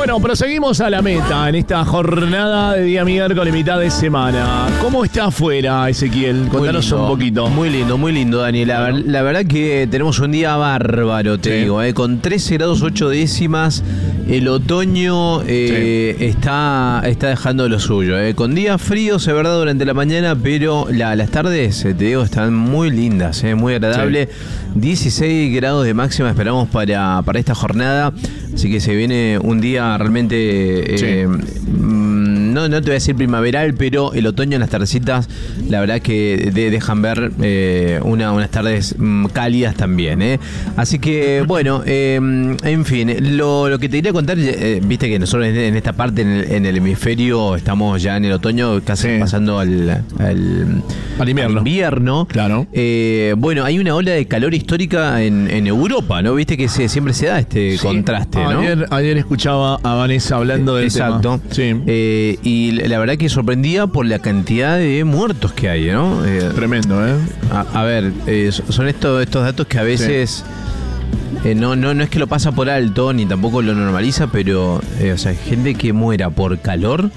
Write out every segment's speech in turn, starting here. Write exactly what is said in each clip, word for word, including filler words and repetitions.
Bueno, proseguimos a la meta en esta jornada de día miércoles, mitad de semana. ¿Cómo está afuera, Ezequiel? Contanos un poquito. Muy lindo, muy lindo, Dani. La, la verdad que tenemos un día bárbaro, te sí. digo, eh, con trece grados ocho décimas. El otoño eh, sí. está, está dejando lo suyo. Eh. Con días fríos, es verdad, durante la mañana, pero la, las tardes, te digo, están muy lindas, eh, muy agradable. Sí. dieciséis grados de máxima esperamos para, para esta jornada. Así que se viene un día realmente, eh, sí. no, no te voy a decir primaveral, pero el otoño en las tardecitas, la verdad que de, dejan ver eh, una, unas tardes cálidas también. Eh. Así que, bueno, eh, en fin, lo, lo que te quería contar, eh, viste que nosotros en esta parte, en el, en el hemisferio, estamos ya en el otoño, casi sí. pasando al, al, al invierno. Al invierno. Claro. Eh, bueno, hay una ola de calor histórica en, en Europa, ¿no? Viste que se, siempre se da este sí. contraste, ¿no? Ayer, ayer escuchaba a Vanessa hablando del Exacto. tema. Sí. Eh, y la verdad que sorprendía por la cantidad de muertos que hay, ¿no? Eh, Tremendo, ¿eh? A, a ver, eh, son estos, estos datos que a veces sí. eh, no, no, no es que lo pasa por alto ni tampoco lo normaliza, pero eh, o sea, gente que muera por calor,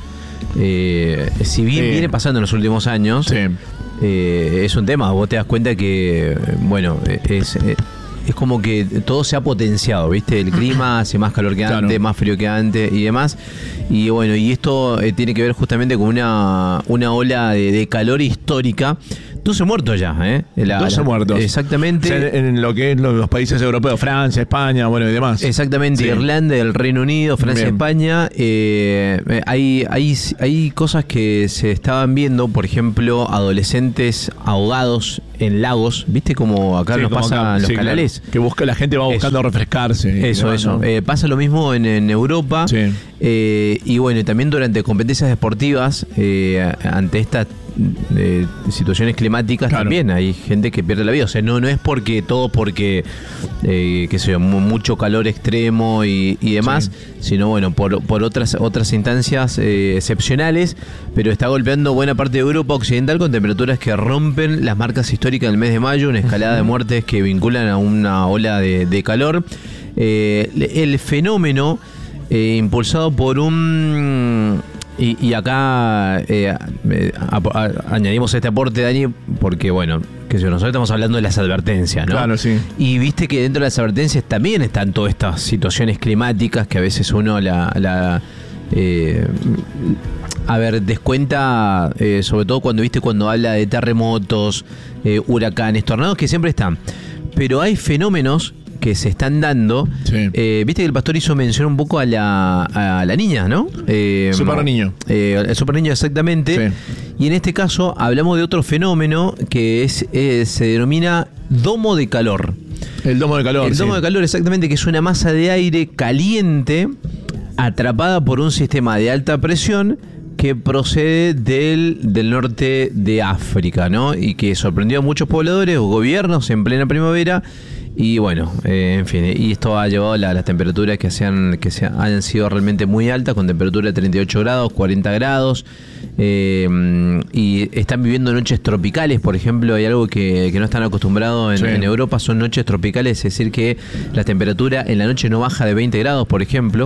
eh, si bien sí. viene pasando en los últimos años, sí. eh, es un tema. Vos te das cuenta que, bueno, es... es Es como que todo se ha potenciado, ¿viste? El clima hace más calor que antes, claro. más frío que antes y demás. Y bueno, y esto eh, tiene que ver justamente con una, una ola de, de calor histórica. doce muertos ya, ¿eh? La, doce la, muertos. Exactamente. O sea, en lo que es los, los países europeos, Francia, España, bueno, y demás. Exactamente, sí. Irlanda, el Reino Unido, Francia, Bien. España. Eh, hay, hay, hay cosas que se estaban viendo, por ejemplo, adolescentes ahogados en lagos, ¿viste? Como acá sí, nos como pasa acá, en los sí, canales. Claro. Que busca, la gente va buscando eso. refrescarse. Eso, demás, eso. ¿no? Eh, pasa lo mismo en, en Europa. Sí. Eh, y bueno, también durante competencias deportivas, eh, ante estas eh, situaciones climáticas, claro. también hay gente que pierde la vida. O sea, no, no es porque todo porque, eh, qué sé yo, mucho calor extremo y, y demás, sí. sino bueno, por, por otras, otras instancias eh, excepcionales, pero está golpeando buena parte de Europa Occidental con temperaturas que rompen las marcas históricas del mes de mayo, una escalada uh-huh. de muertes que vinculan a una ola de, de calor. Eh, el fenómeno eh, impulsado por un... Y, y acá eh, a, a, añadimos este aporte, Dani, porque bueno, que si nosotros estamos hablando de las advertencias, ¿no? Claro, sí. Y viste que dentro de las advertencias también están todas estas situaciones climáticas que a veces uno la... la eh, a ver, descuenta, eh, sobre todo cuando viste cuando habla de terremotos, eh, huracanes, tornados, que siempre están. Pero hay fenómenos que se están dando. Sí. Eh, viste que el pastor hizo mención un poco a la, a la niña, ¿no? Eh, super niño. Eh, el super niño, exactamente. Sí. Y en este caso hablamos de otro fenómeno que es eh, se denomina domo de calor. El domo de calor. El domo sí. de calor, exactamente, que es una masa de aire caliente atrapada por un sistema de alta presión que procede del, del norte de África, ¿no? Y que sorprendió a muchos pobladores o gobiernos en plena primavera. Y bueno, eh, en fin, y esto ha llevado a la, las temperaturas que, sean, que se han sido realmente muy altas, con temperatura de treinta y ocho grados, cuarenta grados, eh, y están viviendo noches tropicales, por ejemplo. Hay algo que, que no están acostumbrados en, sí. en Europa, son noches tropicales, es decir que la temperatura en la noche no baja de veinte grados, por ejemplo.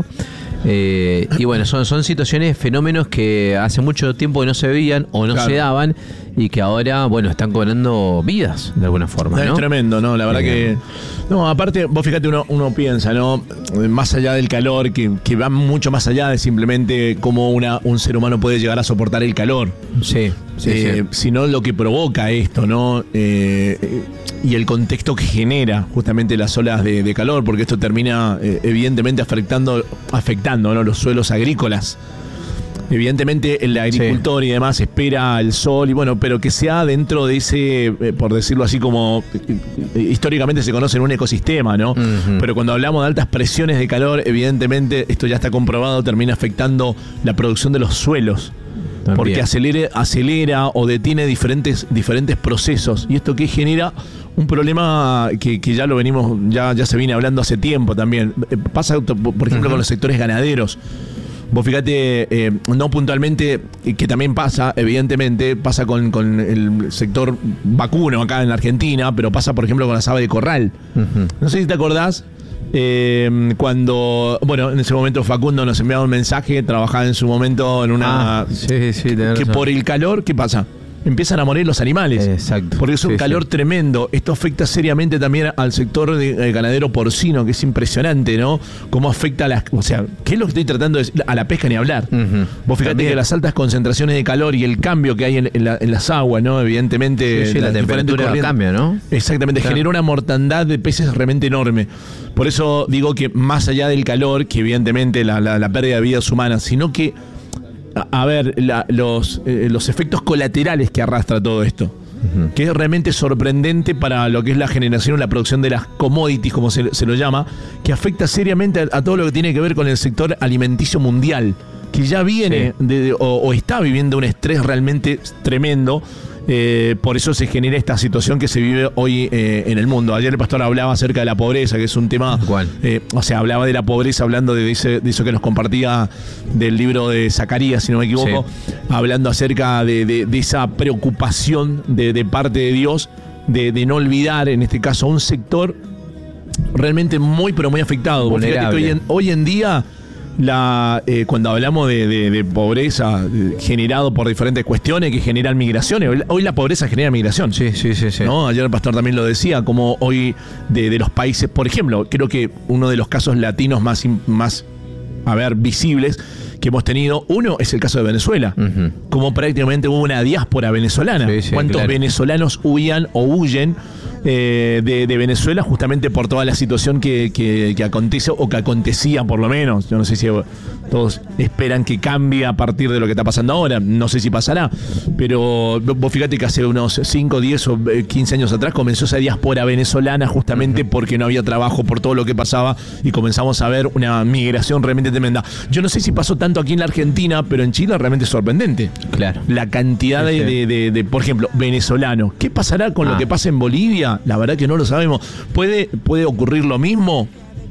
Eh, y bueno, son, son situaciones, fenómenos que hace mucho tiempo que no se veían o no claro. se daban y que ahora, bueno, están cobrando vidas de alguna forma, ¿no? Es tremendo, ¿no? La verdad eh, que... No, aparte, vos fíjate, uno, uno piensa, ¿no? Más allá del calor, que, que va mucho más allá de simplemente cómo una, un ser humano puede llegar a soportar el calor. Sí, sí, eh, sí. Sino lo que provoca esto, ¿no? Eh, y el contexto que genera justamente las olas de, de calor, porque esto termina eh, evidentemente afectando, afectando, ¿no? Los suelos agrícolas. Evidentemente el agricultor sí. y demás espera el sol y bueno, pero que sea dentro de ese, eh, por decirlo así como eh, históricamente se conoce en un ecosistema, ¿no? Uh-huh. Pero cuando hablamos de altas presiones de calor, evidentemente esto ya está comprobado, termina afectando la producción de los suelos. También. Porque acelera, acelera o detiene diferentes, diferentes procesos. Y esto que genera un problema que, que ya lo venimos, ya, ya se viene hablando hace tiempo también. Pasa, por ejemplo, uh-huh. con los sectores ganaderos. Vos fíjate, eh, no puntualmente, que también pasa, evidentemente, pasa con, con el sector vacuno acá en Argentina, pero pasa, por ejemplo, con las aves de corral. Uh-huh. No sé si te acordás Eh, cuando, bueno, en ese momento Facundo nos enviaba un mensaje, trabajaba en su momento en una... Ah, sí, sí, tenés que razón. por el calor, ¿qué pasa? Empiezan a morir los animales. Exacto. Porque es un Sí, calor sí. tremendo. Esto afecta seriamente también al sector de, eh, ganadero porcino, que es impresionante, ¿no? Cómo afecta a las... O sea, ¿qué es lo que estoy tratando de decir? A la pesca ni hablar. Ujú. Vos fíjate También. que las altas concentraciones de calor y el cambio que hay en, en la- en las aguas, ¿no? Evidentemente... Sí, sí, la las diferentes temperatura corrientes- cambia, ¿no? Exactamente, Claro. genera una mortandad de peces realmente enorme. Por eso digo que más allá del calor, que evidentemente la, la, la pérdida de vidas humanas, sino que, a, a ver, la- los, eh, los efectos colaterales que arrastra todo esto, uh-huh. que es realmente sorprendente para lo que es la generación o la producción de las commodities, como se, se lo llama, que afecta seriamente a, a todo lo que tiene que ver con el sector alimenticio mundial, que ya viene Sí. de, de, o, o está viviendo un estrés realmente tremendo. Eh, por eso se genera esta situación que se vive hoy eh, en el mundo. Ayer el pastor hablaba acerca de la pobreza, que es un tema... ¿Cuál? Eh, o sea, hablaba de la pobreza hablando de, ese, de eso que nos compartía del libro de Zacarías, si no me equivoco, sí. hablando acerca de, de, de esa preocupación de, de parte de Dios, de, de no olvidar, en este caso, a un sector realmente muy, pero muy afectado. Vos fíjate que hoy en, hoy en día... La, eh, cuando hablamos de, de, de pobreza eh, generado por diferentes cuestiones que generan migraciones, hoy, hoy la pobreza genera migración. Sí, sí, sí, sí. ¿No? Ayer el pastor también lo decía, como hoy de, de los países, por ejemplo, creo que uno de los casos latinos más, más a ver, visibles que hemos tenido, uno es el caso de Venezuela, uh-huh. como prácticamente hubo una diáspora venezolana. Sí, sí, ¿Cuántos claro. venezolanos huían o huyen eh, de, de Venezuela justamente por toda la situación que, que, que acontece o que acontecía por lo menos? Yo no sé si todos esperan que cambie a partir de lo que está pasando ahora, no sé si pasará, pero vos fíjate que hace unos cinco, diez o quince años atrás comenzó esa diáspora venezolana justamente uh-huh. porque no había trabajo, por todo lo que pasaba, y comenzamos a ver una migración realmente tremenda. Yo no sé si pasó tanto aquí en la Argentina, pero en Chile realmente es sorprendente. Claro. La cantidad sí, de, sí. De, de, de, por ejemplo, venezolanos. ¿Qué pasará con ah. lo que pasa en Bolivia? La verdad que no lo sabemos. ¿Puede, puede ocurrir lo mismo?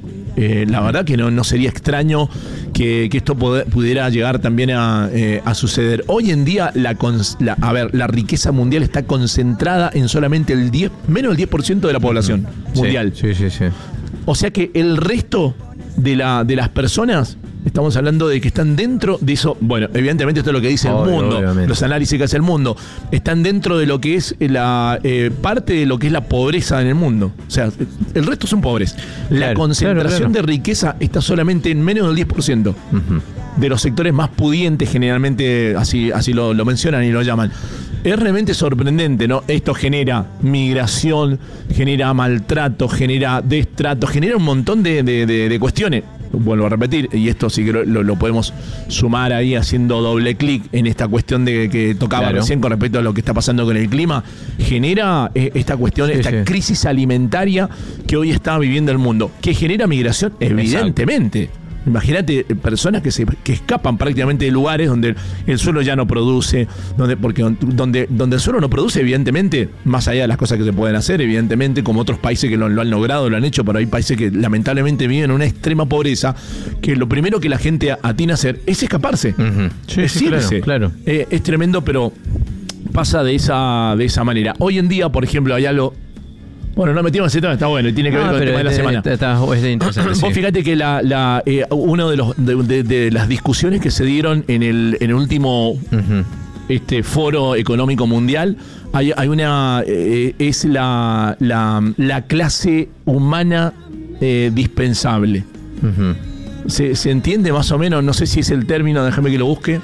Eh, la verdad que no, no sería extraño que, que esto poder, pudiera llegar también a, eh, a suceder. Hoy en día, la, la, a ver, la riqueza mundial está concentrada en solamente el diez, menos del diez por ciento de la población sí, mundial. Sí, sí, sí. O sea que el resto de, la, de las personas... Estamos hablando de que están dentro de eso. Bueno, evidentemente esto es lo que dice Obvio, el mundo, obviamente. Los análisis que hace el mundo. Están dentro de lo que es la eh, parte de lo que es la pobreza en el mundo. O sea, el resto son pobres. La claro, concentración claro, claro. de riqueza está solamente en menos del diez por ciento uh-huh. de los sectores más pudientes, generalmente así, así lo, lo mencionan y lo llaman. Es realmente sorprendente, ¿no? Esto genera migración, genera maltrato, genera destrato, genera un montón de, de, de, de cuestiones. Vuelvo a repetir, y esto sí que lo, lo, lo podemos sumar ahí haciendo doble clic en esta cuestión de que tocaba claro. recién con respecto a lo que está pasando con el clima, genera eh, esta cuestión, sí, esta sí. crisis alimentaria que hoy está viviendo el mundo, que genera migración, evidentemente. Exacto. Imagínate personas que se que escapan prácticamente de lugares donde el suelo ya no produce, donde porque donde, donde el suelo no produce, evidentemente, más allá de las cosas que se pueden hacer, evidentemente, como otros países que lo, lo han logrado, lo han hecho, pero hay países que lamentablemente viven en una extrema pobreza, que lo primero que la gente atina a hacer es escaparse. Uh-huh. Sí, es sí, irse. Claro, claro. Eh, es tremendo, pero pasa de esa, de esa manera. Hoy en día, por ejemplo, hay algo... Bueno, no metimos ese tema, está bueno y tiene que ver ah, con el tema de la te, semana. Está, está, está interesante, Vos sí. fíjate que la, la, eh, uno de, los, de, de, de las discusiones que se dieron en el, en el último uh-huh. este, foro económico mundial, hay, hay una eh, es la, la, la clase humana eh, dispensable. Uh-huh. ¿Se, ¿Se entiende más o menos? No sé si es el término, déjame que lo busque.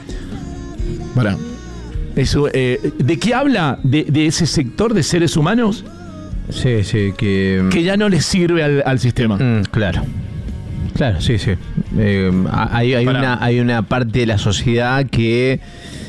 Para. Eso, eh, ¿de qué habla? ¿De, de ese sector de seres humanos? Sí, sí, que... Que ya no les sirve al, al sistema. Mm, claro. Claro, sí, sí. Eh, hay, hay, una, hay una parte de la sociedad que...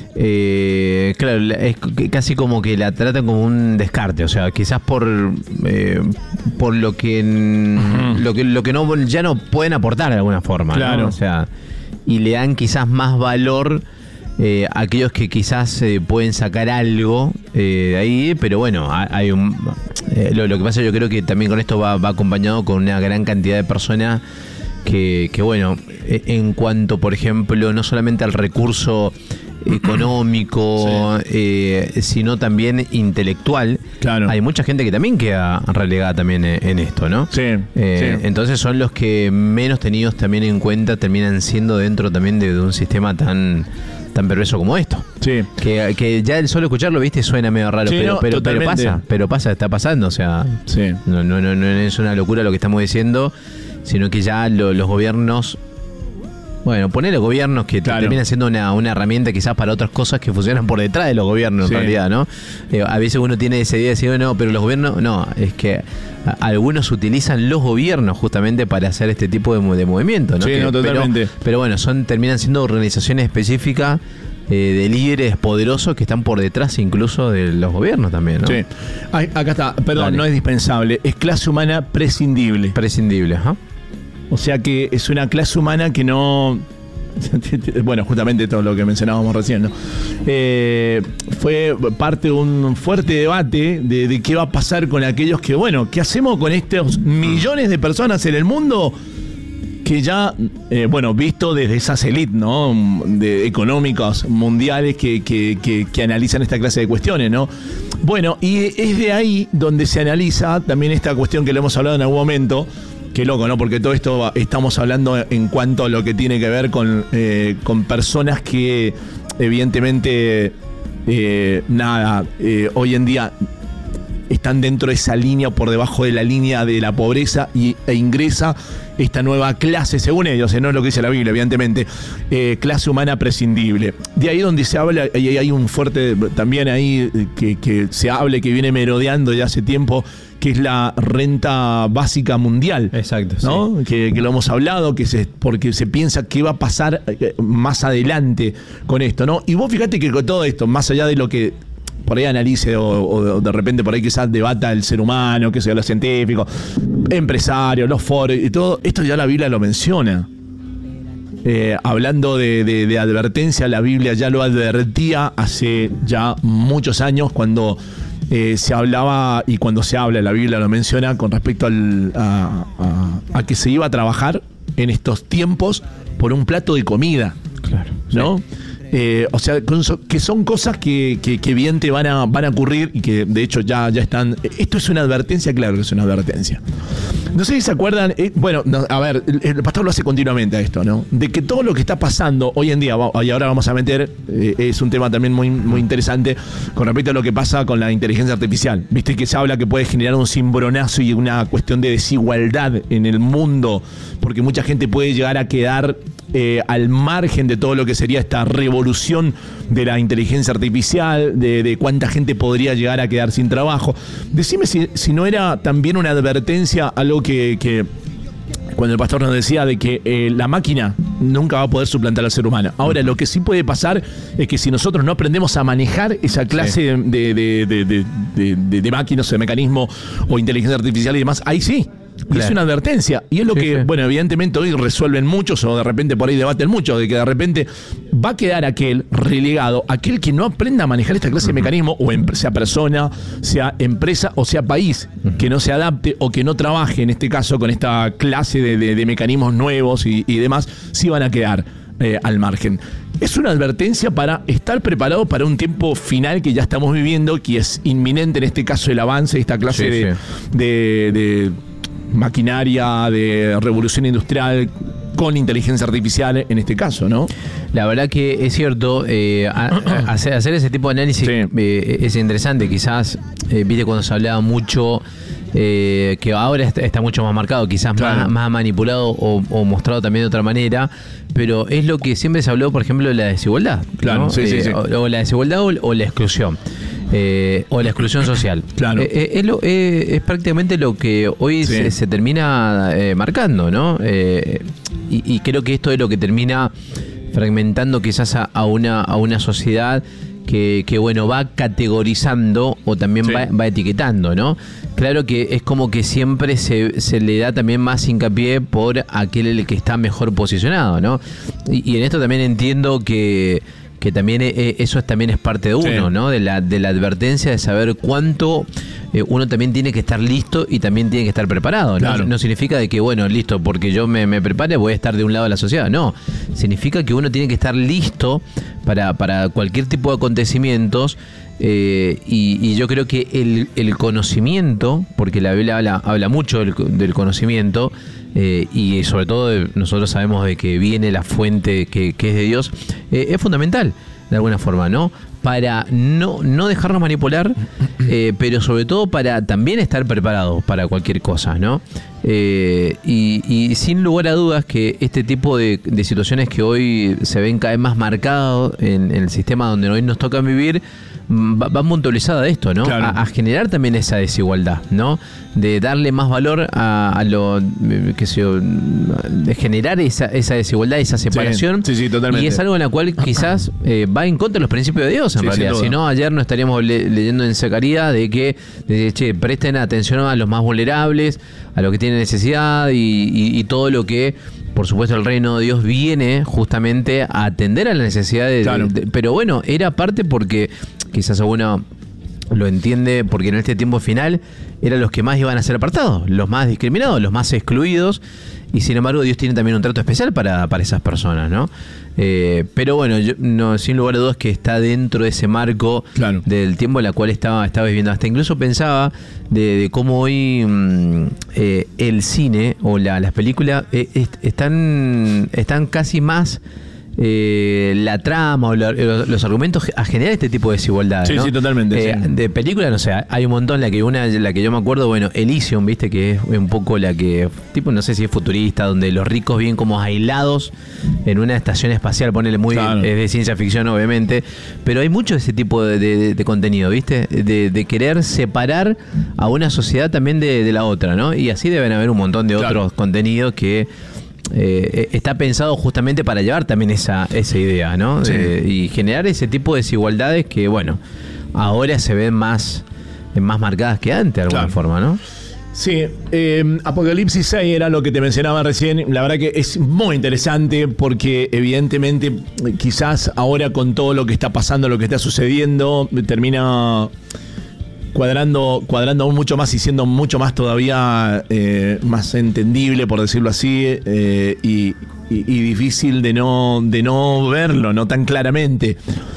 Eh, claro, es casi como que la tratan como un descarte, o sea, quizás por eh, por lo que, uh-huh. lo que lo que no ya no pueden aportar de alguna forma, claro. ¿no? O sea, y le dan quizás más valor Eh, aquellos que quizás eh, pueden sacar algo eh, de ahí, pero bueno, hay un eh, lo, lo que pasa, yo creo que también con esto va, va acompañado con una gran cantidad de personas que, que bueno, eh, en cuanto, por ejemplo, no solamente al recurso económico, sí. eh, sino también intelectual, Claro. hay mucha gente que también queda relegada también en, en esto, ¿no? Sí, Eh, sí. Entonces son los que menos tenidos también en cuenta terminan siendo dentro también de, de un sistema tan, tan perverso como esto. Sí. Que, que ya el solo escucharlo, viste, suena medio raro, Sí, pero, no, pero, pero totalmente. pasa, pero pasa, está pasando, o sea, Sí. no, no, no, no es una locura lo que estamos diciendo, sino que ya lo- los gobiernos, bueno, poner los gobiernos que Claro. terminan siendo una, una herramienta quizás para otras cosas que funcionan por detrás de los gobiernos Sí. en realidad, ¿no? Eh, a veces uno tiene esa idea de decir, no, pero los gobiernos, no, es que a- algunos utilizan los gobiernos justamente para hacer este tipo de, mo- de movimientos, ¿no? Sí, Que- no, totalmente. Pero, pero bueno, son terminan siendo organizaciones específicas eh, de líderes poderosos que están por detrás incluso de los gobiernos también, ¿no? Sí. Ay, acá está, perdón, Dale. no es dispensable, es clase humana prescindible. Prescindibles, ¿ah? O sea que es una clase humana que no... Bueno, justamente todo lo que mencionábamos recién, ¿no? Eh, fue parte de un fuerte debate de, de qué va a pasar con aquellos que, bueno, ¿qué hacemos con estos millones de personas en el mundo? Que ya, eh, bueno, visto desde esas élites, ¿no? De económicas mundiales que, que, que, que analizan esta clase de cuestiones, ¿no? Bueno, y es de ahí donde se analiza también esta cuestión que le hemos hablado en algún momento. Qué loco, ¿no? Porque todo esto estamos hablando en cuanto a lo que tiene que ver con, eh, con personas que evidentemente, eh, nada, eh, hoy en día están dentro de esa línea, por debajo de la línea de la pobreza y, e ingresa esta nueva clase, según ellos, eh, no es lo que dice la Biblia, evidentemente, eh, clase humana prescindible. De ahí donde se habla, y hay un fuerte, también ahí que, que se hable, que viene merodeando ya hace tiempo, que es la renta básica mundial. Exacto, ¿no? Sí. Que, que lo hemos hablado, que se, porque se piensa qué va a pasar más adelante con esto, ¿no? Y vos fíjate que con todo esto, más allá de lo que por ahí analice o, o de repente por ahí quizás debata el ser humano, que sea los científicos, empresarios, los foros y todo, esto ya la Biblia lo menciona. Eh, hablando de, de, de advertencia, la Biblia ya lo advertía hace ya muchos años cuando eh, se hablaba, y cuando se habla, la Biblia lo menciona con respecto al, a, a, a que se iba a trabajar en estos tiempos por un plato de comida. Claro. ¿No? Sí. Eh, o sea, que son cosas que, que, que bien te van a, van a ocurrir y que de hecho ya, ya están. Esto es una advertencia, claro que es una advertencia. No sé si se acuerdan, eh, bueno, no, a ver, el, el pastor lo hace continuamente a esto, ¿no? De que todo lo que está pasando hoy en día, y ahora vamos a meter, eh, es un tema también muy, muy interesante con respecto a lo que pasa con la inteligencia artificial. Viste que se habla que puede generar un cimbronazo y una cuestión de desigualdad en el mundo, porque mucha gente puede llegar a quedar eh, al margen de todo lo que sería esta revolución de la inteligencia artificial, de, de cuánta gente podría llegar a quedar sin trabajo. Decime si, si no era también una advertencia, algo que, que cuando el pastor nos decía de que eh, la máquina nunca va a poder suplantar al ser humano. Ahora, lo que sí puede pasar es que si nosotros no aprendemos a manejar esa clase sí. de, de, de, de, de, de, de máquinas, de mecanismo o inteligencia artificial y demás, ahí sí. Claro. Es una advertencia. Y es lo sí, que, sí. bueno, evidentemente hoy resuelven muchos o de repente por ahí debaten mucho, de que de repente va a quedar aquel relegado, aquel que no aprenda a manejar esta clase uh-huh. de mecanismo, o en, sea persona, sea empresa o sea país, uh-huh. que no se adapte o que no trabaje en este caso con esta clase de, de, de mecanismos nuevos y, y demás, sí van a quedar eh, al margen. Es una advertencia para estar preparado para un tiempo final que ya estamos viviendo, que es inminente en este caso el avance de esta clase sí, de, sí. de, de maquinaria, de revolución industrial con inteligencia artificial en este caso, ¿no? La verdad que es cierto, eh, a, a hacer, hacer ese tipo de análisis sí. eh, es interesante. Quizás, eh, viste cuando se hablaba mucho, eh, que ahora está, está mucho más marcado, quizás claro. más, más manipulado o, o mostrado también de otra manera, pero es lo que siempre se habló, por ejemplo, de la desigualdad. Claro, ¿no? sí, eh, sí, sí. O, o la desigualdad o, o la exclusión. Eh, o la exclusión social. Claro. Eh, es, lo, eh, es prácticamente lo que hoy sí. se, se termina eh, marcando, ¿no? Eh, y, y creo que esto es lo que termina fragmentando quizás a, a, una, a una sociedad que, que, bueno, va categorizando o también sí. va, va etiquetando, ¿no? Claro que es como que siempre se, se le da también más hincapié por aquel el que está mejor posicionado, ¿no? Y, y en esto también entiendo que que también eh, eso es, también es parte de uno, sí. ¿no? De la, de la advertencia de saber cuánto eh, uno también tiene que estar listo y también tiene que estar preparado, ¿no? Claro. No significa de que, bueno, listo, porque yo me, me prepare voy a estar de un lado de la sociedad, no. Significa que uno tiene que estar listo para, para cualquier tipo de acontecimientos Eh, y, y yo creo que el, el conocimiento, porque la Biblia habla, habla mucho del, del conocimiento, eh, y sobre todo de, nosotros sabemos de que viene la fuente que, que es de Dios, eh, es fundamental de alguna forma, ¿no? Para no, no dejarnos manipular, eh, pero sobre todo para también estar preparados para cualquier cosa, ¿no? Eh, y, y sin lugar a dudas que este tipo de, de situaciones que hoy se ven cada vez más marcados en, en el sistema donde hoy nos toca vivir, va, va puntualizada de esto, ¿no? Claro. A, a generar también esa desigualdad, ¿no? De darle más valor a, a lo, qué sé yo, de generar esa, esa desigualdad, esa separación. Sí, sí, sí, totalmente. Y es algo en la cual quizás eh, va en contra de los principios de Dios, en Sí, realidad. Si no, ayer no estaríamos le, leyendo en Zacarías de que, de, che, presten atención a los más vulnerables, a los que tienen necesidad y, y, y todo lo que, por supuesto, el reino de Dios viene justamente a atender a las necesidades. Claro. De, de, pero bueno, era parte porque quizás alguno lo entiende, porque en este tiempo final eran los que más iban a ser apartados, los más discriminados, los más excluidos, y sin embargo Dios tiene también un trato especial para, para esas personas, ¿no? Eh, pero bueno, yo, no, sin lugar a dudas que está dentro de ese marco, claro, del tiempo en el cual estaba, estaba viviendo. Hasta incluso pensaba de, de cómo hoy mmm, eh, el cine o la, las películas eh, est- están, están casi más... Eh, la trama o la, los argumentos a generar este tipo de desigualdades, sí, ¿no? Sí, totalmente. Eh, sí. De películas, no sé, hay un montón. La que una, la que yo me acuerdo, bueno, Elysium, viste, que es un poco la que, tipo, no sé si es futurista, donde los ricos viven como aislados en una estación espacial, ponele muy, claro, es de ciencia ficción, obviamente, pero hay mucho de ese tipo de, de, de contenido, viste, de, de querer separar a una sociedad también de, de la otra, ¿no? Y así deben haber un montón de, claro, otros contenidos que Eh, está pensado justamente para llevar también esa, esa idea, ¿no? Sí. Eh, y generar ese tipo de desigualdades que, bueno, ahora se ven más, más marcadas que antes, de alguna, claro, forma, ¿no? Sí, eh, Apocalipsis seis era lo que te mencionaba recién. La verdad que es muy interesante porque evidentemente quizás ahora con todo lo que está pasando, lo que está sucediendo, termina cuadrando cuadrando aún mucho más y siendo mucho más todavía eh, más entendible, por decirlo así, eh, y, y, y difícil de no, de no verlo, no tan claramente.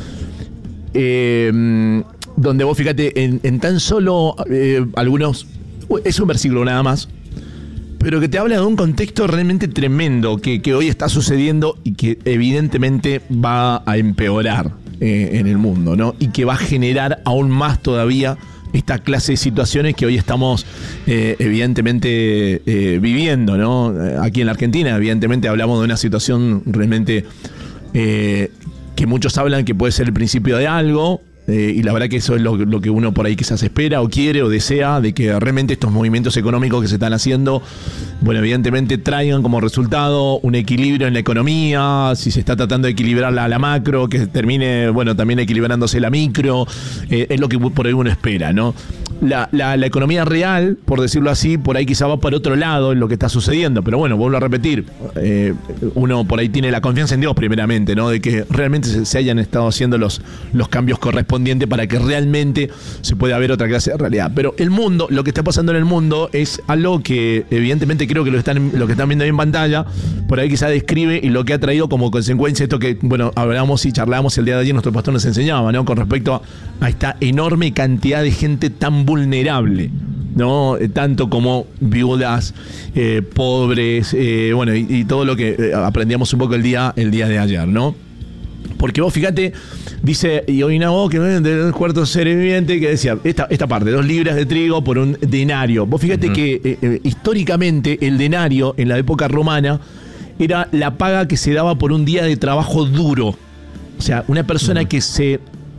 Eh, donde vos fíjate, en, en tan solo eh, algunos, es un versículo nada más, pero que te habla de un contexto realmente tremendo que, que hoy está sucediendo y que evidentemente va a empeorar eh, en el mundo, ¿no? Y que va a generar aún más todavía esta clase de situaciones que hoy estamos eh, evidentemente eh, viviendo, ¿no? Aquí en la Argentina, evidentemente hablamos de una situación realmente eh, que muchos hablan que puede ser el principio de algo. Eh, y la verdad que eso es lo, lo que uno por ahí quizás espera o quiere o desea, de que realmente estos movimientos económicos que se están haciendo, bueno, evidentemente traigan como resultado un equilibrio en la economía, si se está tratando de equilibrar la, la macro, que termine, bueno, también equilibrándose la micro, eh, es lo que por ahí uno espera, ¿no? La, la, la economía real, por decirlo así, por ahí quizá va por otro lado en lo que está sucediendo, pero bueno, vuelvo a repetir, eh, uno por ahí tiene la confianza en Dios primeramente, ¿no? De que realmente se, se hayan estado haciendo los, los cambios correspondientes para que realmente se pueda ver otra clase de realidad. Pero el mundo, lo que está pasando en el mundo es algo que evidentemente creo que lo están, lo que están viendo ahí en pantalla, por ahí quizá describe y lo que ha traído como consecuencia esto que, bueno, hablamos y charlábamos el día de ayer, nuestro pastor nos enseñaba, ¿no? Con respecto a, a esta enorme cantidad de gente tan vulnerable, ¿no? Eh, tanto como viudas, eh, pobres, eh, bueno, y, y todo lo que eh, aprendíamos un poco el día, el día de ayer, ¿no? Porque vos fíjate, dice, y hoy una voz que viene del cuarto ser viviente que decía, esta, esta parte, dos libras de trigo por un denario. Vos fíjate, uh-huh, que eh, eh, históricamente el denario en la época romana era la paga que se daba por un día de trabajo duro. O sea, una persona, uh-huh, que se...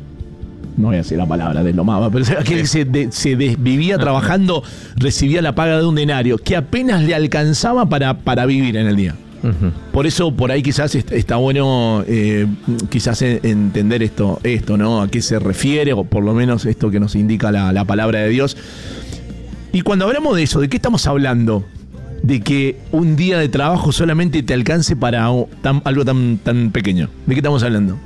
no voy a decir la palabra, deslomaba, pero que se, de, se desvivía trabajando, recibía la paga de un denario, que apenas le alcanzaba para, para vivir en el día. Uh-huh. Por eso, por ahí quizás está bueno eh, quizás entender esto, esto, ¿no? A qué se refiere, o por lo menos esto que nos indica la, la palabra de Dios. Y cuando hablamos de eso, ¿de qué estamos hablando? De que un día de trabajo solamente te alcance para tan, algo tan, tan pequeño. ¿De qué estamos hablando?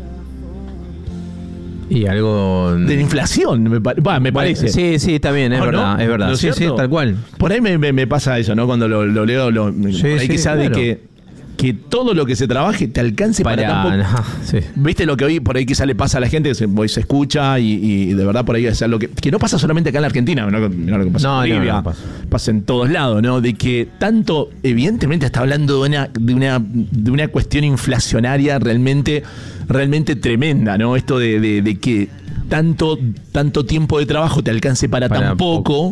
Y algo... de la inflación, me, bah, me parece. Sí, sí, está bien, es verdad, ¿no? Es verdad. Sí, sí, tal cual. Por ahí me, me, me pasa eso, ¿no? Cuando lo, lo leo, lo, sí, por ahí sí, quizás, claro, de que que todo lo que se trabaje te alcance para, para tan poco. No, sí. ¿Viste lo que hoy por ahí quizá le pasa a la gente? Se, hoy se escucha y, y de verdad por ahí es algo que, que no pasa solamente acá en la Argentina, no, no lo que pasa no, en Bolivia, no, no pasa. pasa en todos lados, ¿no? De que tanto, evidentemente está hablando de una, de una, de una cuestión inflacionaria realmente, realmente tremenda, ¿no? Esto de, de, de que tanto, tanto tiempo de trabajo te alcance para, para tan poco. poco.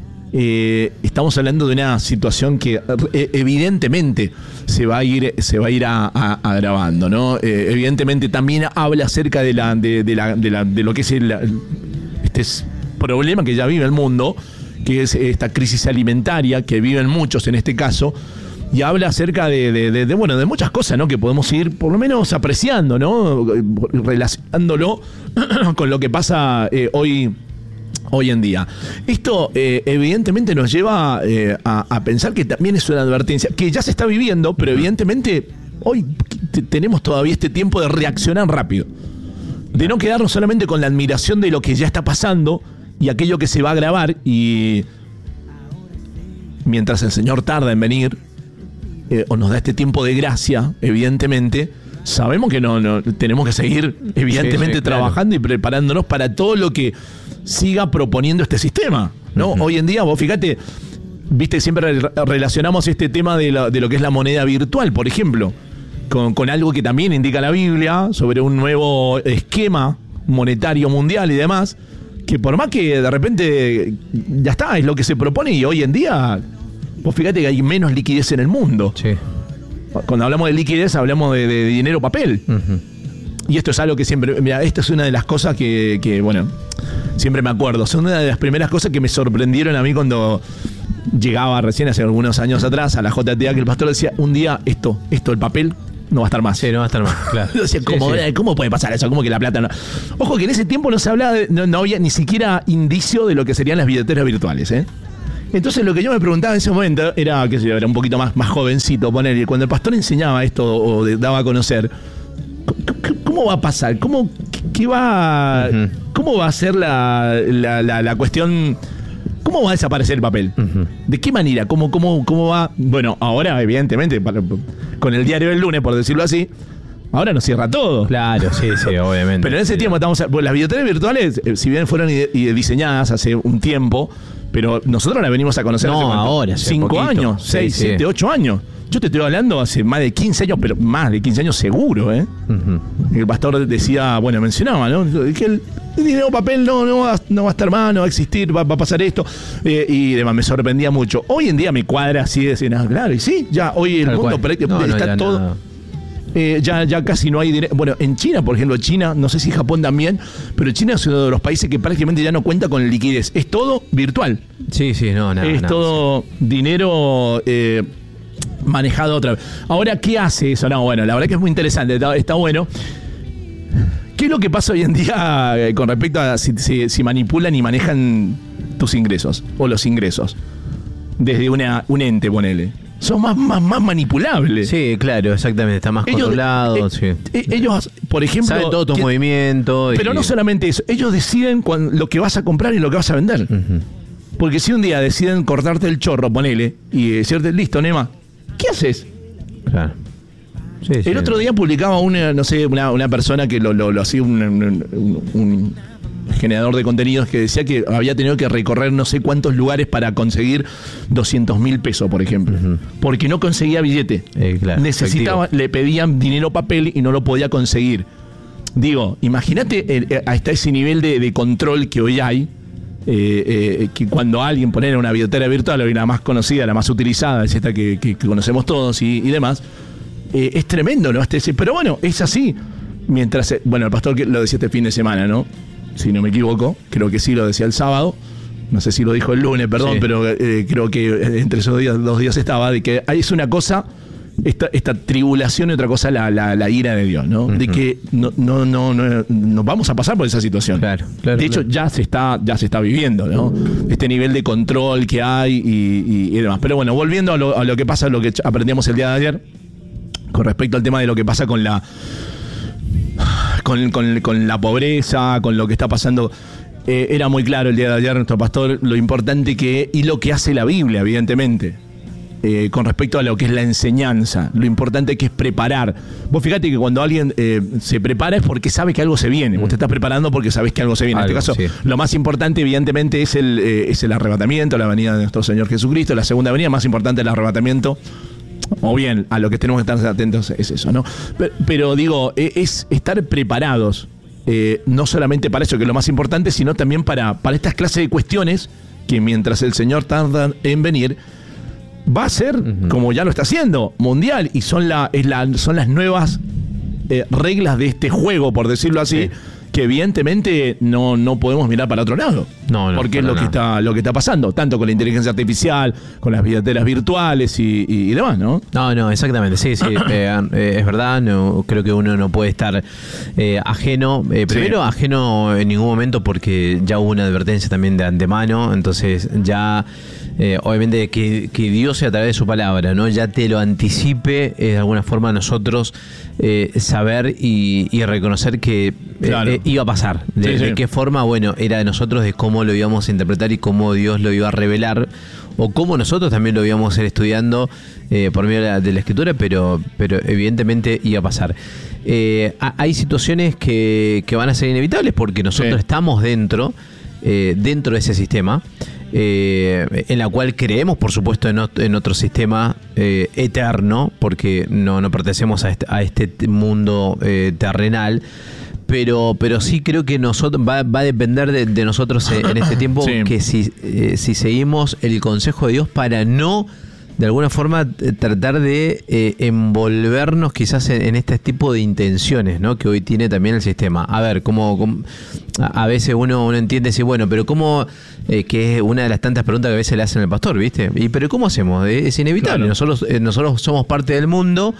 Eh, estamos hablando de una situación que eh, evidentemente se va a ir, se va a ir a, a, agravando, ¿no? Eh, evidentemente también habla acerca de la, de, de la, de la, de lo que es el, este es problema que ya vive el mundo, que es esta crisis alimentaria que viven muchos en este caso, y habla acerca de, de, de, de bueno, de muchas cosas, ¿no? Que podemos ir por lo menos apreciando, ¿no? Relacionándolo con lo que pasa eh, hoy. Hoy en día. Esto eh, evidentemente nos lleva eh, a, a pensar que también es una advertencia que ya se está viviendo, pero evidentemente hoy t- tenemos todavía este tiempo de reaccionar rápido, de no quedarnos solamente con la admiración de lo que ya está pasando y aquello que se va a agravar, y mientras el Señor tarda en venir eh, o nos da este tiempo de gracia, evidentemente sabemos que no, no tenemos que seguir evidentemente sí, sí, trabajando, claro, y preparándonos para todo lo que siga proponiendo este sistema, ¿no? Uh-huh. Hoy en día, vos fíjate, viste, siempre relacionamos este tema de, la, de lo que es la moneda virtual, por ejemplo, con, con algo que también indica la Biblia sobre un nuevo esquema monetario mundial y demás, que por más que de repente ya está, es lo que se propone, y hoy en día, vos fíjate que hay menos liquidez en el mundo. Sí. Cuando hablamos de liquidez, hablamos de, de dinero papel. Uh-huh. Y esto es algo que siempre, mira, esta es una de las cosas que, que, bueno, siempre me acuerdo. Son una de las primeras cosas que me sorprendieron a mí cuando llegaba recién, hace algunos años atrás, a la J T A, que el pastor decía, un día esto, esto, el papel, no va a estar más. Sí, no va a estar más, claro. Yo decía, ¿cómo, sí, sí. ¿cómo puede pasar eso? ¿Cómo que la plata no? Ojo, que en ese tiempo no se hablaba, de, no, no había ni siquiera indicio de lo que serían las billeteras virtuales, ¿eh? Entonces lo que yo me preguntaba en ese momento era, qué sé yo, era un poquito más, más jovencito, poner, cuando el pastor enseñaba esto o de, daba a conocer, ¿cómo va a pasar? ¿Cómo, qué va, uh-huh. ¿Cómo va a ser la, la, la, la cuestión? ¿Cómo va a desaparecer el papel? Uh-huh. ¿De qué manera? ¿Cómo, cómo, cómo va? Bueno, ahora, evidentemente, para, con el diario del lunes, por decirlo así, ahora nos cierra todo. Claro, sí, sí, obviamente. Pero en ese sí. tiempo estamos... Pues las billeteras virtuales, si bien fueron y diseñadas hace un tiempo, pero nosotros las venimos a conocer no, hace ahora, cinco poquito. años, seis, sí, siete, sí. ocho años. Yo te estoy hablando hace más de quince años, pero más de quince años seguro, ¿eh? Uh-huh. El pastor decía, bueno, mencionaba, ¿no? Que el dinero papel no, no, va, no va a estar más, no va a existir, va, va a pasar esto. Eh, y demás, me sorprendía mucho. Hoy en día me cuadra así de decir, ah, claro, y sí, ya hoy el Tal mundo no, está no, todo... Nada. Eh, ya, ya casi no hay dinero. Bueno, en China, por ejemplo, China, no sé si Japón también, pero China es uno de los países que prácticamente ya no cuenta con liquidez. Es todo virtual. Sí, sí, no, nada. Es nada, todo sí. dinero eh, manejado otra vez. Ahora, ¿qué hace eso? No, bueno, la verdad que es muy interesante, está, está bueno. ¿Qué es lo que pasa hoy en día eh, con respecto a si, si, si manipulan y manejan tus ingresos o los ingresos? Desde una, un ente, ponele. Son más, más, más manipulables. Sí, claro, exactamente. Está más ellos, controlado. Eh, sí. eh, ellos, por ejemplo... Saben todos tus movimientos. Pero y... no solamente eso. Ellos deciden cuando, lo que vas a comprar y lo que vas a vender. Uh-huh. Porque si un día deciden cortarte el chorro, ponele, y decirte, listo, Nema, ¿qué haces? Claro. Sí, el sí. otro día publicaba una, no sé, una, una persona que lo, lo, lo hacía un, un, un generador de contenidos que decía que había tenido que recorrer no sé cuántos lugares para conseguir doscientos mil pesos, por ejemplo. Uh-huh. Porque no conseguía billete. Eh, claro, necesitaba, efectivo. Le pedían dinero papel y no lo podía conseguir. Digo, imagínate hasta ese nivel de, de control que hoy hay, eh, eh, que cuando alguien pone una billetera virtual, hoy la más conocida, la más utilizada, es esta que, que, que conocemos todos y, y demás, eh, es tremendo, ¿no? Este, pero bueno, es así. Mientras, bueno, el pastor lo decía este fin de semana, ¿no? Si no me equivoco, creo que sí lo decía el sábado, no sé si lo dijo el lunes, perdón, sí. pero eh, creo que entre esos días, dos días estaba, de que es una cosa, esta, esta tribulación y otra cosa la, la, la ira de Dios, ¿no? Uh-huh. De que no, no, no, no, nos vamos a pasar por esa situación. Claro, claro, de hecho, claro. ya se está, ya se está viviendo, ¿no? Este nivel de control que hay y, y, y demás. Pero bueno, volviendo a lo, a lo que pasa, lo que aprendíamos el día de ayer, con respecto al tema de lo que pasa con la Con, con, con la pobreza, con lo que está pasando, eh, era muy claro el día de ayer nuestro pastor lo importante que es y lo que hace la Biblia, evidentemente. eh, con respecto a lo que es la enseñanza, lo importante que es preparar. Vos fíjate que cuando alguien eh, se prepara es porque sabe que algo se viene. Vos te estás preparando porque sabés que algo se viene. Algo, en este caso, sí. lo más importante, evidentemente, es el, eh, es el arrebatamiento, la venida de nuestro Señor Jesucristo. La segunda venida, más importante, el arrebatamiento. O bien, a lo que tenemos que estar atentos es eso, ¿no? Pero, pero digo, es estar preparados, eh, no solamente para eso, que es lo más importante, sino también para, para estas clases de cuestiones que mientras el Señor tarda en venir, va a ser, uh-huh. como ya lo está haciendo, mundial, y son, la, es la, son las nuevas eh, reglas de este juego, por decirlo así, sí. que evidentemente no, no podemos mirar para otro lado. No, no, porque es lo que, está, lo que está pasando, tanto con la inteligencia artificial, con las billeteras virtuales y, y, y demás, ¿no? No, no, exactamente, sí, sí, eh, eh, es verdad, no, creo que uno no puede estar eh, ajeno, eh, primero sí. ajeno en ningún momento porque ya hubo una advertencia también de antemano, entonces ya... Eh, obviamente que, que Dios a través de su palabra, ¿no? Ya te lo anticipe, eh, de alguna forma nosotros eh, saber y, y reconocer que eh, claro. eh, iba a pasar. De, sí, sí. de qué forma, bueno, era de nosotros, de cómo lo íbamos a interpretar y cómo Dios lo iba a revelar, o cómo nosotros también lo íbamos a ir estudiando eh, por medio de la, de la escritura, pero, pero evidentemente iba a pasar. Eh, hay situaciones que, que van a ser inevitables porque nosotros sí. estamos dentro, eh, dentro de ese sistema. Eh, en la cual creemos, por supuesto, en, ot- en otro sistema eh, eterno, porque no, no pertenecemos a este, a este mundo eh, terrenal, pero, pero sí creo que nosotros va, va a depender de, de nosotros en este tiempo, sí. que si, eh, si seguimos el consejo de Dios para no, de alguna forma, tratar de eh, envolvernos quizás en, en este tipo de intenciones, ¿no? Que hoy tiene también el sistema. A ver, como, como a veces uno, uno entiende decir, bueno, pero cómo, eh, que es una de las tantas preguntas que a veces le hacen al pastor, ¿viste? Y pero ¿cómo hacemos? Es inevitable. Claro. Nosotros, eh, nosotros somos parte del mundo.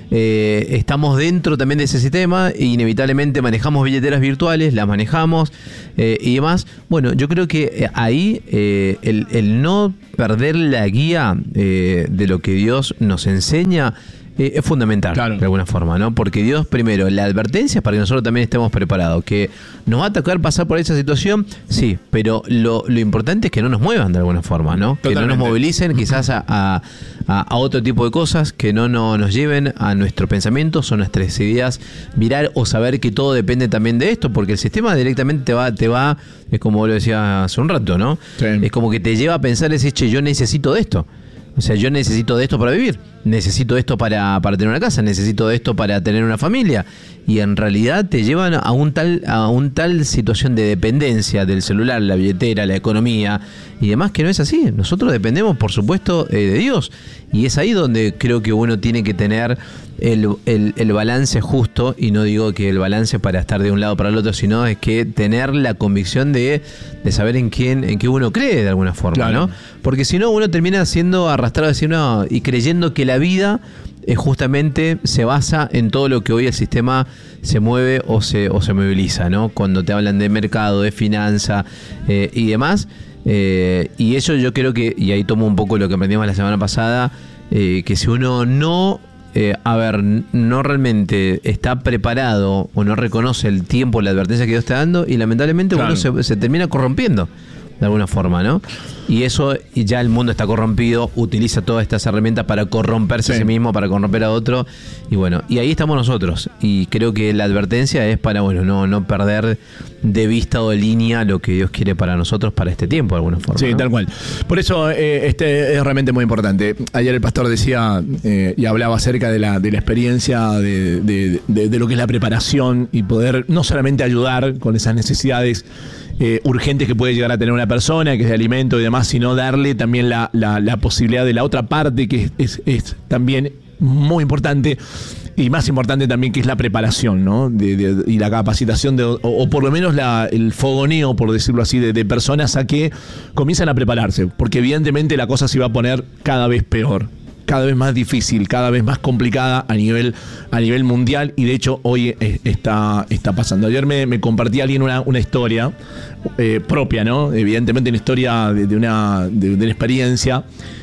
Eh, estamos dentro también de ese sistema e inevitablemente manejamos billeteras virtuales, las manejamos eh, y demás. Bueno, yo creo que ahí eh, el, el no perder la guía eh, de lo que Dios nos enseña eh, es fundamental, claro. de alguna forma, ¿no? Porque Dios, primero, la advertencia es para que nosotros también estemos preparados. Que nos va a tocar pasar por esa situación, sí, pero lo, lo importante es que no nos muevan de alguna forma, ¿no? Totalmente. Que no nos movilicen quizás a, a, a otro tipo de cosas, que no, no nos lleven a nuestro pensamiento, son nuestras ideas, mirar o saber que todo depende también de esto, porque el sistema directamente te va, te va, es como lo decía hace un rato, ¿no? Sí. Es como que te lleva a pensar, es, che, yo necesito de esto. O sea, yo necesito de esto para vivir, necesito esto para, para tener una casa, necesito de esto para tener una familia. Y en realidad te llevan a un tal, a un tal situación de dependencia del celular, la billetera, la economía y demás, que no es así. Nosotros dependemos, por supuesto, eh, de Dios. Y es ahí donde creo que uno tiene que tener el, el, el balance justo, y no digo que el balance para estar de un lado para el otro, sino es que tener la convicción de, de saber en quién, en qué uno cree de alguna forma, claro. ¿no? Porque si no, uno termina siendo arrastrado a decir, no, y creyendo que la vida eh, justamente se basa en todo lo que hoy el sistema se mueve o se, o se moviliza, ¿no? Cuando te hablan de mercado, de finanza eh, y demás. Eh, y eso yo creo que, y ahí tomo un poco lo que aprendimos la semana pasada, eh, que si uno no, eh, a ver, no realmente está preparado o no reconoce el tiempo, la advertencia que Dios está dando, y lamentablemente claro. uno se, se termina corrompiendo de alguna forma, ¿no? Y eso, y ya el mundo está corrompido, utiliza todas estas herramientas para corromperse sí. a sí mismo, para corromper a otro, y bueno, y ahí estamos nosotros, y creo que la advertencia es para, bueno, no, no perder de vista o de línea lo que Dios quiere para nosotros para este tiempo, de alguna forma. Sí, ¿no? Tal cual. Por eso eh, este es realmente muy importante. Ayer el pastor decía eh, y hablaba acerca de la, de la experiencia de, de, de, de lo que es la preparación y poder no solamente ayudar con esas necesidades Eh, urgentes que puede llegar a tener una persona, que es de alimento y demás, sino darle también la, la, la posibilidad de la otra parte, que es, es, es también muy importante, y más importante también, que es la preparación, ¿no? De, de, y la capacitación, de, o, o por lo menos la, el fogoneo, por decirlo así, de, de personas a que comienzan a prepararse, porque evidentemente la cosa se va a poner cada vez peor, cada vez más difícil, cada vez más complicada a nivel, a nivel mundial, y de hecho hoy está, está pasando. Ayer me, me compartía alguien una, una historia eh, propia, ¿no? Evidentemente una historia de, de, una, de, de una experiencia,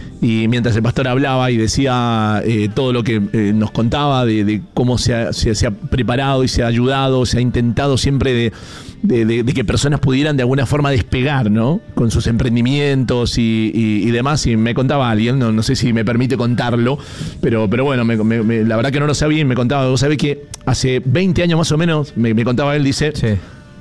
y mientras el pastor hablaba y decía eh, todo lo que eh, nos contaba de, de cómo se ha, se, se ha preparado y se ha ayudado, se ha intentado siempre de de, de, de que personas pudieran de alguna forma despegar, ¿no? Con sus emprendimientos y, y, y demás. Y me contaba alguien, no, no sé si me permite contarlo, pero, pero bueno, me, me, me, la verdad que no lo sabía y me contaba, vos sabés que hace veinte años más o menos, me, me contaba él, dice... Sí.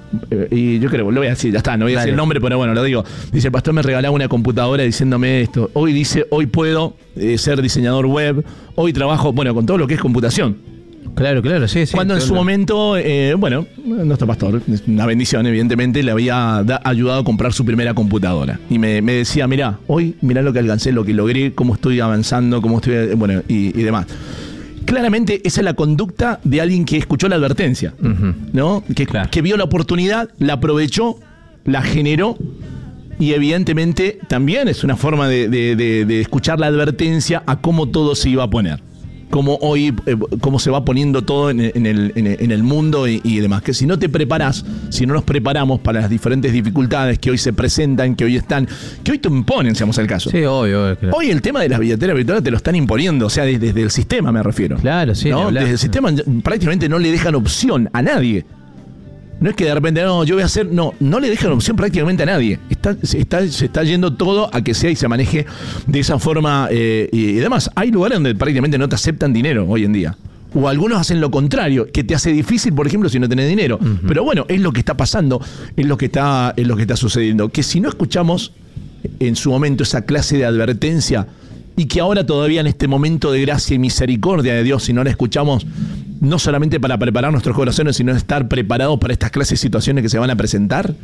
Y yo creo, lo voy a decir, ya está, no voy a Dale. decir el nombre, pero bueno, lo digo. Dice, el pastor me regalaba una computadora diciéndome esto. Hoy dice, hoy puedo eh, ser diseñador web, hoy trabajo, bueno, con todo lo que es computación. Claro, claro, sí, sí. Cuando en su momento, eh, bueno, nuestro pastor, una bendición, evidentemente, le había da, ayudado a comprar su primera computadora. Y me, me decía, mirá, hoy mirá lo que alcancé, lo que logré, cómo estoy avanzando, cómo estoy, bueno, y, y demás. Claramente esa es la conducta de alguien que escuchó la advertencia, uh-huh. ¿no? Que, claro. que vio la oportunidad, la aprovechó, la generó y evidentemente también es una forma de, de, de, de escuchar la advertencia a cómo todo se iba a poner. Cómo hoy, eh, cómo se va poniendo todo en, en, el, en, el, en el mundo y, y demás. Que si no te preparás, si no nos preparamos para las diferentes dificultades que hoy se presentan, que hoy están, que hoy te imponen, seamos el caso. Sí, obvio. obvio claro. Hoy el tema de las billeteras virtuales te lo están imponiendo, o sea, desde, desde el sistema me refiero. Claro, sí. ¿no? Desde el sistema prácticamente no le dejan opción a nadie. No es que de repente, no, yo voy a hacer... No, no le dejan opción prácticamente a nadie. Está, se, está, se está yendo todo a que sea y se maneje de esa forma. Eh, y, y además, hay lugares donde prácticamente no te aceptan dinero hoy en día. O algunos hacen lo contrario, que te hace difícil, por ejemplo, si no tenés dinero. Uh-huh. Pero bueno, es lo que está pasando, es lo que está, es lo que está sucediendo. Que si no escuchamos en su momento esa clase de advertencia y que ahora todavía en este momento de gracia y misericordia de Dios, si no la escuchamos... no solamente para preparar nuestros corazones, sino estar preparados para estas clases de situaciones que se van a presentar,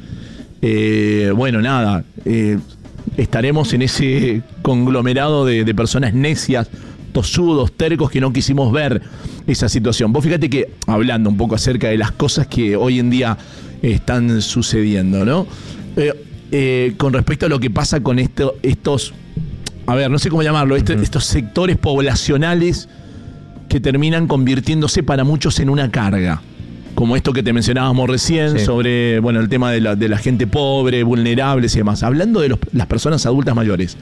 eh, bueno, nada, eh, estaremos en ese conglomerado de, de personas necias, tosudos, tercos, que no quisimos ver esa situación. Vos fíjate que, hablando un poco acerca de las cosas que hoy en día están sucediendo, ¿no? Eh, eh, con respecto a lo que pasa con esto, estos, a ver, no sé cómo llamarlo, este, uh-huh. estos sectores poblacionales que terminan convirtiéndose para muchos en una carga, como esto que te mencionábamos recién, sí. sobre bueno el tema de la, de la gente pobre, vulnerables y demás. Hablando de los, las personas adultas mayores,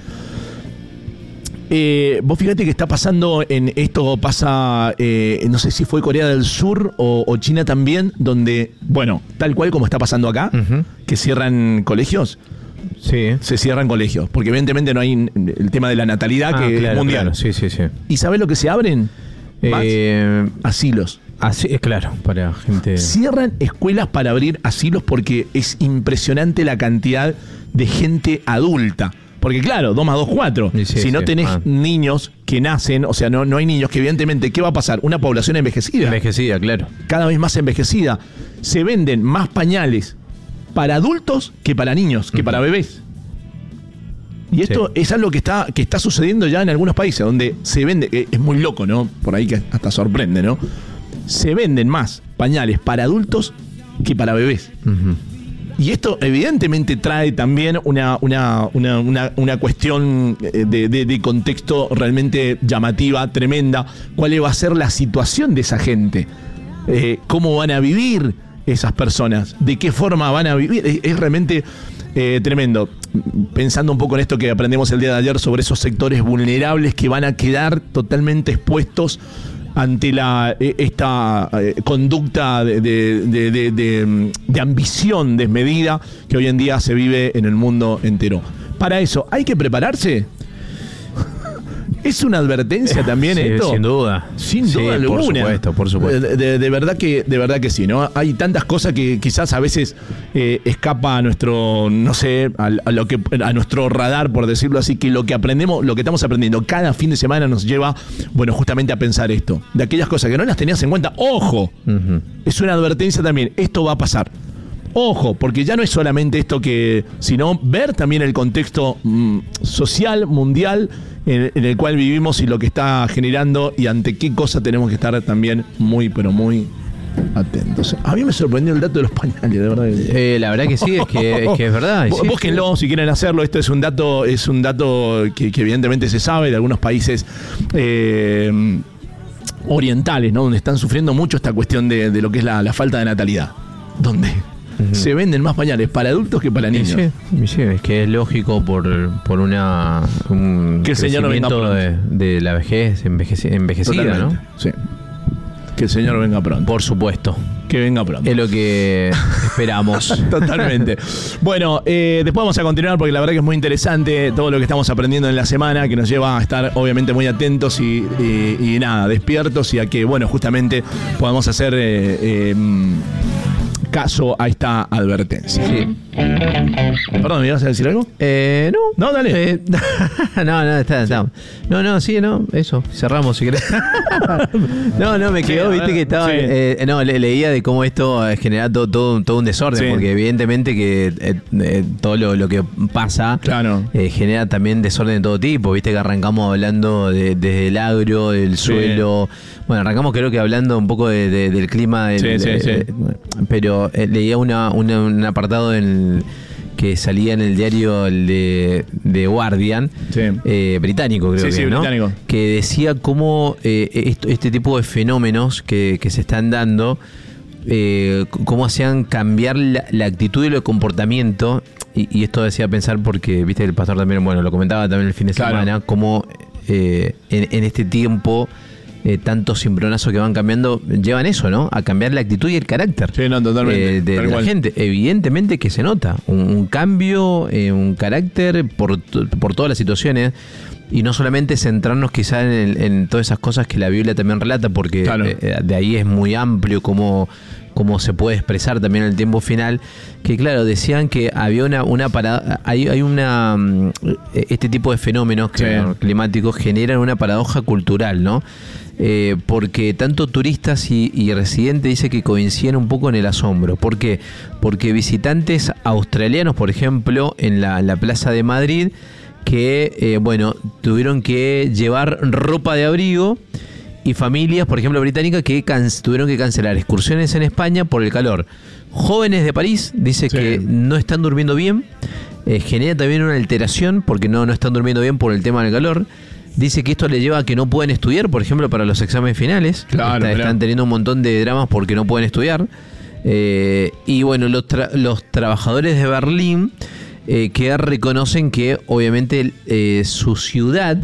eh, vos fíjate que está pasando, en esto pasa, eh, no sé si fue Corea del Sur o, o China también, donde, bueno, tal cual como está pasando acá, uh-huh. que cierran colegios. Sí. Se cierran colegios, porque evidentemente no hay el tema de la natalidad, ah, que claro, es mundial. Claro. Sí, sí, sí. ¿Y sabés lo que se abren? Eh, asilos. Así es, claro, para gente. Cierran escuelas para abrir asilos porque es impresionante la cantidad de gente adulta. Porque claro, dos más dos, cuatro. Sí, sí, si no sí. tenés ah. niños que nacen, o sea, no, no hay niños que evidentemente, ¿qué va a pasar? Una población envejecida. Envejecida, claro. Cada vez más envejecida. Se venden más pañales para adultos que para niños, que uh-huh. para bebés. Y esto sí. es algo que está, que está sucediendo ya en algunos países, donde se vende, es muy loco, ¿no? Por ahí que hasta sorprende, ¿no? Se venden más pañales para adultos que para bebés. Uh-huh. Y esto evidentemente trae también una, una, una, una, una cuestión de, de, de contexto realmente llamativa, tremenda. ¿Cuál va a ser la situación de esa gente? Eh, ¿Cómo van a vivir esas personas? ¿De qué forma van a vivir? Es, es realmente... Eh, tremendo. Pensando un poco en esto que aprendimos el día de ayer sobre esos sectores vulnerables que van a quedar totalmente expuestos ante la esta eh, conducta de, de, de, de, de, de ambición desmedida que hoy en día se vive en el mundo entero. Para eso, ¿hay que prepararse? ¿Es una advertencia también sí, esto? Sin duda. Sin duda sí, alguna. Por supuesto, por supuesto. De, de, de, verdad que, de verdad que sí, ¿no? Hay tantas cosas que quizás a veces eh, escapa a nuestro, no sé, a, a, lo que, a nuestro radar, por decirlo así, que lo que aprendemos, lo que estamos aprendiendo cada fin de semana nos lleva, bueno, justamente a pensar esto. De aquellas cosas que no las tenías en cuenta, ¡ojo! Uh-huh. Es una advertencia también. Esto va a pasar. Ojo, porque ya no es solamente esto que, sino ver también el contexto mm, social, mundial, en, en el cual vivimos y lo que está generando y ante qué cosa tenemos que estar también muy, pero muy atentos. A mí me sorprendió el dato de los pañales, de verdad. Eh, la verdad que sí, es que es, que es verdad. Sí, búsquenlo si quieren hacerlo. Esto es un dato, es un dato que, que evidentemente se sabe de algunos países eh, orientales, ¿no? Donde están sufriendo mucho esta cuestión de, de lo que es la, la falta de natalidad. Donde uh-huh. se venden más pañales para adultos que para niños. Sí, sí, es que es lógico por, por una un que el Señor no venga pronto. De, de la vejez envejeci- envejecida, Totalmente, ¿no? Sí. Que el Señor venga pronto. Por supuesto. Que venga pronto. Es lo que esperamos. Totalmente. Bueno, eh, después vamos a continuar porque la verdad que es muy interesante todo lo que estamos aprendiendo en la semana, que nos lleva a estar obviamente muy atentos y, y, y nada, despiertos y a que, bueno, justamente podamos hacer eh, eh, caso a esta advertencia. Sí. Perdón, ¿me ibas a decir algo? Eh, no. No, dale. Eh, no, no, está, está. No, no, sí, no, eso. Cerramos si querés. No, no, me quedó, Sí, viste que estaba. sí. Eh, no, le, leía de cómo esto genera todo, todo, todo un desorden, Sí. porque evidentemente que eh, eh, todo lo, lo que pasa Claro. eh, genera también desorden de todo tipo. Viste que arrancamos hablando de, desde el agro, del Sí. suelo. Bueno, arrancamos creo que hablando un poco de, de, del clima. Del, Sí, sí, de- sí. de- pero eh, leía una, una- un apartado en que salía en el diario el de, de Guardian, Sí. eh, británico creo Sí, que, sí, ¿no? británico. Que decía cómo eh, esto- este tipo de fenómenos que, que se están dando, eh, c- cómo hacían cambiar la, la actitud y el comportamiento, y, y esto decía pensar porque, viste, el pastor también, bueno, lo comentaba también el fin de Claro. semana, cómo eh, en, en este tiempo eh, tantos cimbronazos que van cambiando llevan eso, ¿no? A cambiar la actitud y el carácter Sí, no, totalmente. eh, de, Tal de la cual. gente. Evidentemente que se nota un, un cambio, eh, un carácter por, to- por todas las situaciones. Y no solamente centrarnos quizá en, el- en todas esas cosas que la Biblia también relata, porque Claro. eh, de ahí es muy amplio cómo, cómo se puede expresar también en el tiempo final. Que claro, decían que había una, una parada, hay, hay una mm, este tipo de fenómenos que, Sí. climáticos generan una paradoja cultural, ¿no? Eh, porque tanto turistas y, y residentes dice que coinciden un poco en el asombro. ¿Por qué? Porque visitantes australianos, por ejemplo, en la, la Plaza de Madrid, que, eh, bueno, tuvieron que llevar ropa de abrigo, y familias, por ejemplo, británicas, que can- tuvieron que cancelar excursiones en España por el calor. Jóvenes de París, dice Sí. que no están durmiendo bien, eh, genera también una alteración porque no, no están durmiendo bien por el tema del calor. Dice que esto le lleva a que no pueden estudiar, por ejemplo, para los exámenes finales. Claro, Está- mirá. están teniendo un montón de dramas porque no pueden estudiar. Eh, y bueno, los, tra- los trabajadores de Berlín eh, que reconocen que obviamente eh, su ciudad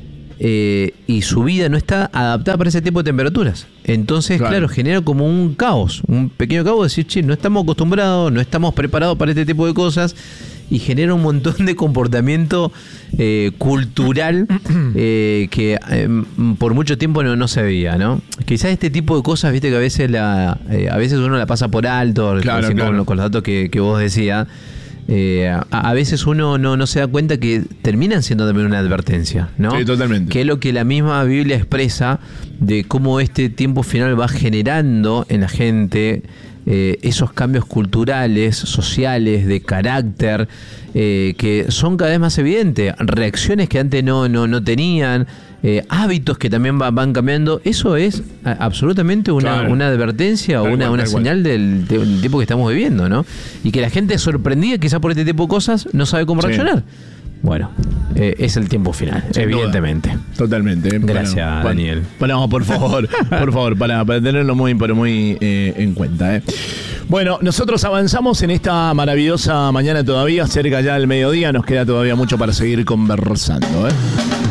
eh, y su vida no está adaptada para ese tipo de temperaturas. Entonces, Claro. claro, genera como un caos, un pequeño caos, decir, che, no estamos acostumbrados, no estamos preparados para este tipo de cosas, y genera un montón de comportamiento eh, cultural eh, que eh, por mucho tiempo no, no se veía, ¿no? Quizás este tipo de cosas, viste, que a veces la eh, a veces uno la pasa por alto, Claro, recién claro. Con, con los datos que, que vos decías. Eh, a, a veces uno no, no se da cuenta que terminan siendo también una advertencia, ¿no? Sí, totalmente. Que es lo que la misma Biblia expresa de cómo este tiempo final va generando en la gente eh, esos cambios culturales, sociales, de carácter, eh, que son cada vez más evidentes. Reacciones que antes no, no, no tenían, eh, hábitos que también va- van cambiando. Eso es a- absolutamente una, Claro. una advertencia o Tal una, cual, una tal cual. señal del, del tiempo que estamos viviendo, ¿no? Y que la gente sorprendida quizás por este tipo de cosas no sabe cómo Sí. reaccionar. Bueno, eh, es el tiempo final, Sin duda. evidentemente. Totalmente. Gracias, Para- para- Daniel. para- no, por favor, por favor, para, para tenerlo muy, pero muy eh, en cuenta. eh. Bueno, nosotros avanzamos en esta maravillosa mañana todavía, cerca ya del mediodía, nos queda todavía mucho para seguir conversando. ¿eh?